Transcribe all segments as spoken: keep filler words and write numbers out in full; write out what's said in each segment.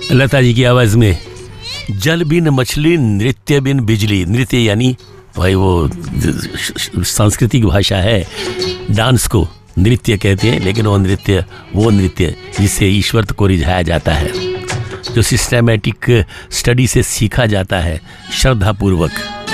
लता जी की आवाज़ में जल बिन मछली नृत्य बिन बिजली। नृत्य यानी भाई वो सांस्कृतिक भाषा है, डांस को नृत्य कहते हैं, लेकिन वो नृत्य वो नृत्य जिससे ईश्वर को रिझाया जाता है, जो सिस्टमैटिक स्टडी से सीखा जाता है श्रद्धापूर्वक।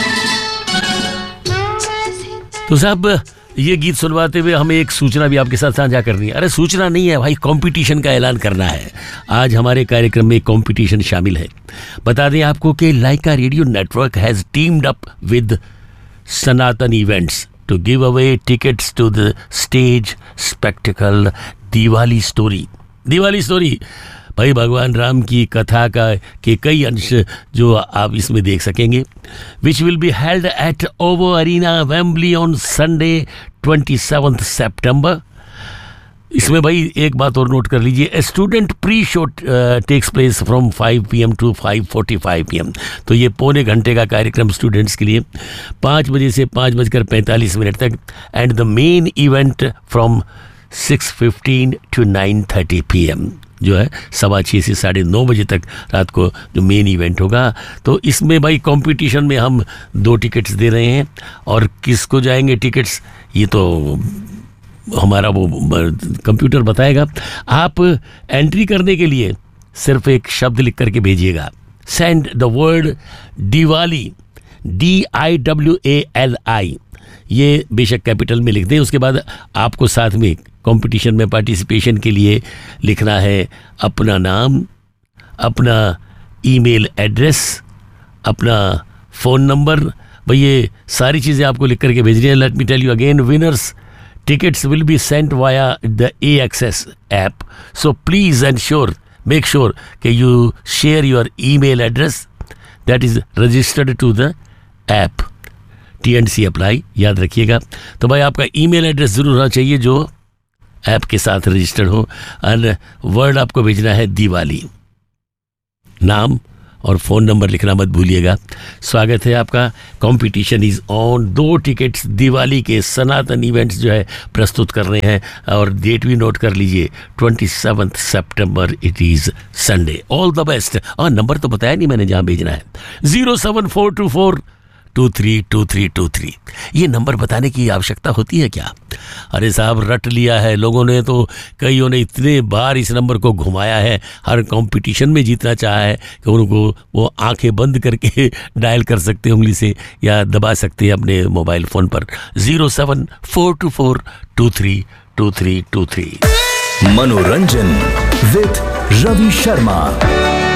तो साहब ये गीत सुनवाते हुए हमें एक सूचना भी आपके साथ साझा करनी है। अरे सूचना नहीं है भाई, कंपटीशन का ऐलान करना है। आज हमारे कार्यक्रम में कंपटीशन शामिल है। बता दें आपको कि लाइका radio network has teemed up with Sanatan events to give away tickets to the stage spectacled Diwali story. Diwali story भाई भगवान राम की कथा का के कई अंश जो आप इसमें देख सकेंगे, which will be held at ओवो arena Wembley on Sunday twenty seventh September. इसमें भाई एक बात और नोट कर लीजिए, student pre show takes place from five P M to five forty five P M. तो ये पौने घंटे का कार्यक्रम स्टूडेंट्स के लिए, पाँच बजे से पाँच बजकर पैंतालीस मिनट तक, and the main event from six fifteen to nine thirty P M, जो है सवा छः से साढ़े नौ बजे तक रात को जो मेन इवेंट होगा। तो इसमें भाई कंपटीशन में हम दो टिकट्स दे रहे हैं, और किसको जाएंगे टिकट्स ये तो हमारा वो कंप्यूटर बताएगा। आप एंट्री करने के लिए सिर्फ एक शब्द लिख करके भेजिएगा, send the word Diwali, D I W A L I, ये बेशक कैपिटल में लिख दें। उसके बाद आपको साथ में कंपटीशन में पार्टिसिपेशन के लिए लिखना है अपना नाम, अपना ईमेल एड्रेस, अपना फ़ोन नंबर। भाई ये सारी चीज़ें आपको लिख करके भेजनी है। Let me tell you again, winners tickets will be sent via the A Access app, so please ensure make sure that you share your email address that is registered to the app. T and C apply, याद रखिएगा। तो भाई आपका email address ज़रूर होना चाहिए जो app के साथ रजिस्टर्ड हो, और वर्ड आपको भेजना है दिवाली, नाम और फ़ोन नंबर लिखना मत भूलिएगा। स्वागत है आपका। Competition is on. दो टिकट्स दिवाली के सनातन इवेंट्स जो है प्रस्तुत कर रहे हैं, और डेट भी नोट कर लीजिए, twenty seventh September, it is Sunday. All the best. और नंबर तो बताया नहीं मैंने जहाँ भेजना है, zero seven four to four to three to three to three. ये नंबर बताने की आवश्यकता होती है क्या? अरे साहब रट लिया है लोगों ने, तो कईयों ने इतने बार इस नंबर को घुमाया है, हर कंपटीशन में जीतना चाहा है कि उनको वो आंखें बंद करके डायल कर सकते हैं उंगली से, या दबा सकते हैं अपने मोबाइल फ़ोन पर, zero seven four to four to three to three to three. मनोरंजन विद रवि शर्मा।